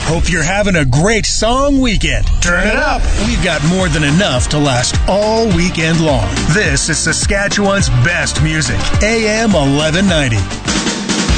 Hope you're having a great song weekend. Turn it up. We've got more than enough to last all weekend long. This is Saskatchewan's best music. AM 1190.